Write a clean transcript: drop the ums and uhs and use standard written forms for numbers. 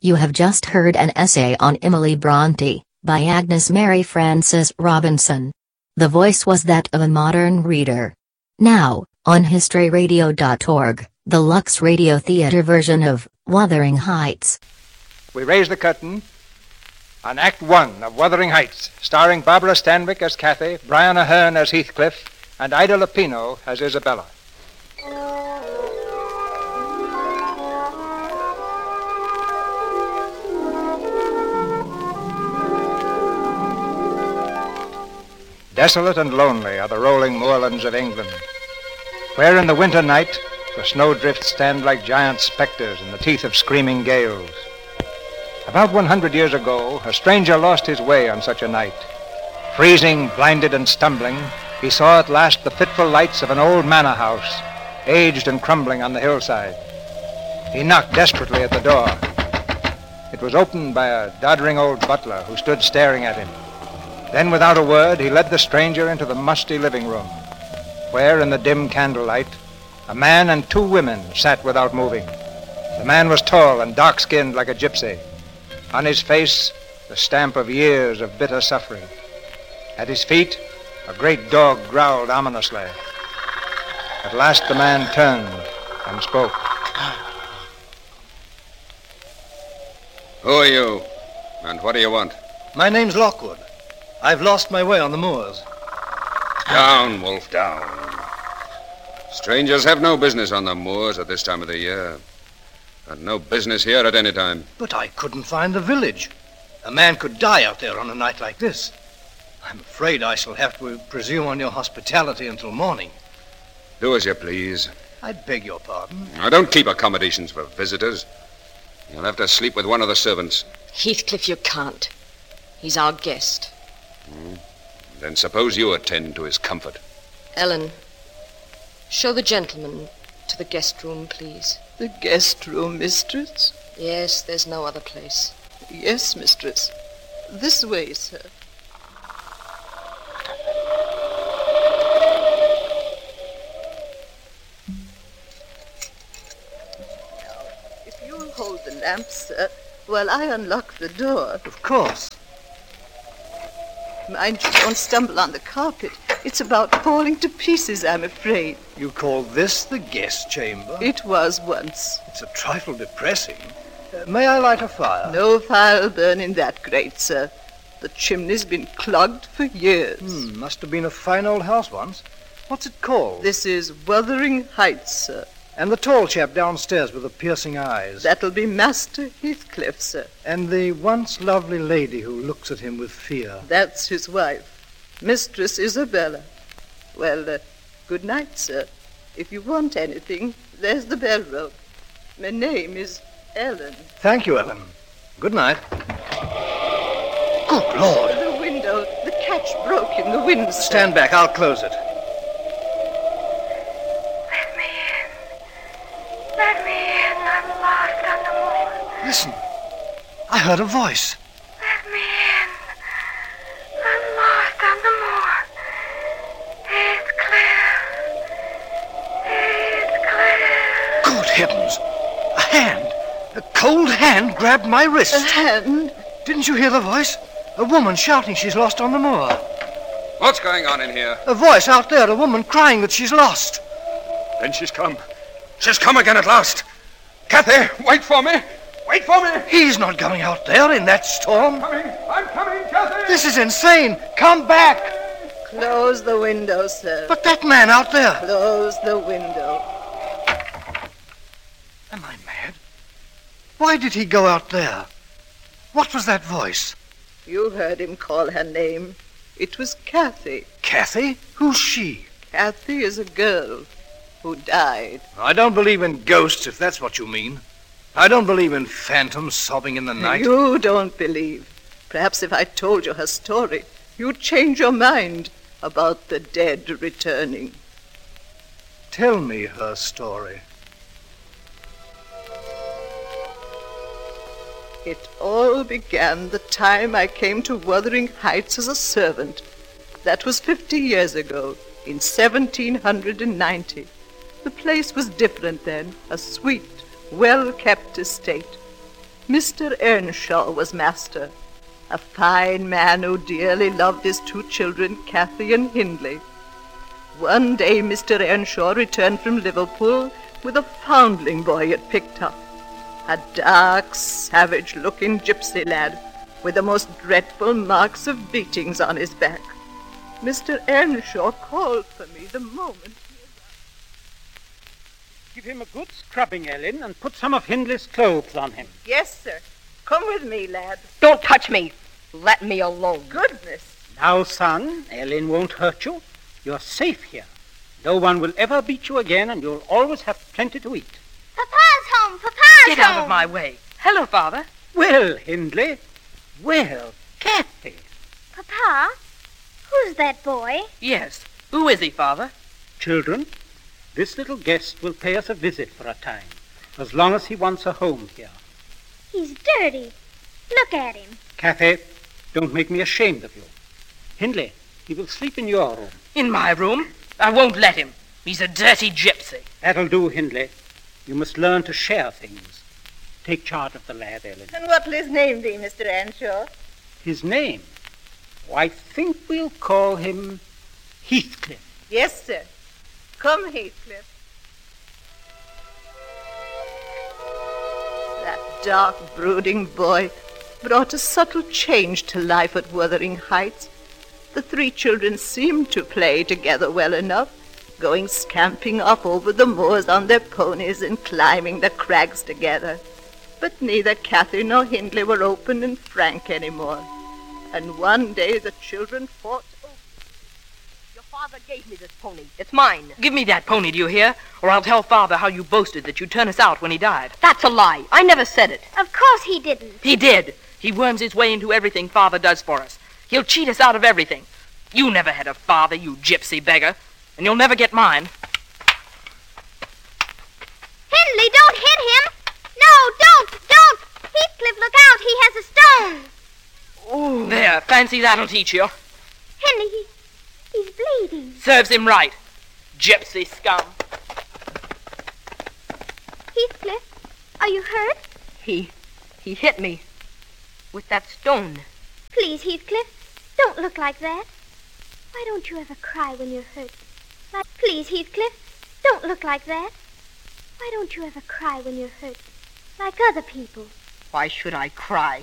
You have just heard an essay on Emily Bronte, by Agnes Mary Frances Robinson. The voice was that of a modern reader. Now, on historyradio.org, the Lux Radio Theatre version of Wuthering Heights. We raise the curtain on Act 1 of Wuthering Heights, starring Barbara Stanwyck as Cathy, Brian Aherne as Heathcliff, and Ida Lupino as Isabella. Desolate and lonely are the rolling moorlands of England, where in the winter night the snowdrifts stand like giant specters in the teeth of screaming gales. About 100 years ago, a stranger lost his way on such a night. Freezing, blinded, and stumbling, he saw at last the fitful lights of an old manor house, aged and crumbling on the hillside. He knocked desperately at the door. It was opened by a doddering old butler who stood staring at him. Then, without a word, he led the stranger into the musty living room, where, in the dim candlelight, a man and two women sat without moving. The man was tall and dark-skinned like a gypsy. On his face, the stamp of years of bitter suffering. At his feet, a great dog growled ominously. At last the man turned and spoke. Who are you, and what do you want? My name's Lockwood. I've lost my way on the moors. Down, Wolf, down. Strangers have no business on the moors at this time of the year. And no business here at any time. But I couldn't find the village. A man could die out there on a night like this. I'm afraid I shall have to presume on your hospitality until morning. Do as you please. I beg your pardon. I don't keep accommodations for visitors. You'll have to sleep with one of the servants. Heathcliff, you can't. He's our guest. Then suppose you attend to his comfort. Ellen, show the gentleman to the guest room, please. The guest room, mistress? Yes, there's no other place. Yes, mistress. This way, sir. Now, if you'll hold the lamp, sir, while I unlock the door. Of course. Mind you don't stumble on the carpet. It's about falling to pieces, I'm afraid. You call this the guest chamber? It was once. It's a trifle depressing. May I light a fire? No fire'll burn in that grate, sir. The chimney's been clogged for years. Must have been a fine old house once. What's it called? This is Wuthering Heights, sir. And the tall chap downstairs with the piercing eyes. That'll be Master Heathcliff, sir. And the once lovely lady who looks at him with fear. That's his wife, Mistress Isabella. Well, good night, sir. If you want anything, there's the bell rope. My name is Ellen. Thank you, Ellen. Good night. Good Lord. The window, the catch broke in the wind, sir. Stand back, I'll close it. Let me in. I'm lost on the moor. Listen. I heard a voice. Let me in. I'm lost on the moor. It's clear. Good heavens. A hand. A cold hand grabbed my wrist. A hand? Didn't you hear the voice? A woman shouting she's lost on the moor. What's going on in here? A voice out there, a woman crying that she's lost. Then she's come. She's come again at last. Cathy, wait for me. Wait for me. He's not going out there in that storm. I'm coming, Cathy. This is insane. Come back. Close the window, sir. But that man out there. Close the window. Am I mad? Why did he go out there? What was that voice? You heard him call her name. It was Cathy. Cathy? Who's she? Cathy is a girl who died. I don't believe in ghosts, if that's what you mean. I don't believe in phantoms sobbing in the night. You don't believe. Perhaps if I told you her story, you'd change your mind about the dead returning. Tell me her story. It all began the time I came to Wuthering Heights as a servant. That was 50 years ago, in 1790. The place was different then, a sweet, well-kept estate. Mr. Earnshaw was master, a fine man who dearly loved his 2 children, Cathy and Hindley. One day Mr. Earnshaw returned from Liverpool with a foundling boy he had picked up, a dark, savage-looking gypsy lad with the most dreadful marks of beatings on his back. Mr. Earnshaw called for me the moment he arrived. Give him a good scrubbing, Ellen, and put some of Hindley's clothes on him. Yes, sir. Come with me, lad. Don't touch me. Let me alone. Goodness. Now, son, Ellen won't hurt you. You're safe here. No one will ever beat you again, and you'll always have plenty to eat. Papa's home! Papa's Get home! out of my way. Hello, Father. Well, Hindley. Well, Cathy. Papa, who's that boy? Yes. Who is he, Father? Children, this little guest will pay us a visit for a time, as long as he wants a home here. He's dirty. Look at him. Cathy, don't make me ashamed of you. Hindley, he will sleep in your room. In my room? I won't let him. He's a dirty gypsy. That'll do, Hindley. You must learn to share things. Take charge of the lad, Ellen. And what'll his name be, Mr. Earnshaw? His name? Oh, I think we'll call him Heathcliff. Yes, sir. Come, Heathcliff. That dark, brooding boy brought a subtle change to life at Wuthering Heights. The 3 children seemed to play together well enough, going scamping off over the moors on their ponies and climbing the crags together. But neither Cathy nor Hindley were open and frank anymore. And one day the children fought over. Your father gave me this pony. It's mine. Give me that pony, do you hear? Or I'll tell Father how you boasted that you'd turn us out when he died. That's a lie. I never said it. Of course he didn't. He did. He worms his way into everything Father does for us. He'll cheat us out of everything. You never had a father, you gypsy beggar. And you'll never get mine. Hindley, don't hit him! No, don't! Heathcliff, look out! He has a stone! Oh. There, fancy that'll teach you. Hindley, he's bleeding. Serves him right. Gypsy scum. Heathcliff, are you hurt? He hit me with that stone. Please, Heathcliff, don't look like that. Why don't you ever cry when you're hurt? Please, Heathcliff, don't look like that. Why don't you ever cry when you're hurt, like other people? Why should I cry?